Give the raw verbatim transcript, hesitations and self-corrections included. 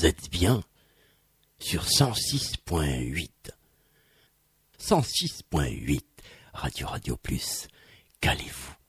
vous êtes bien sur cent six point huit. cent six point huit, Radio Radio Plus, calez-vous.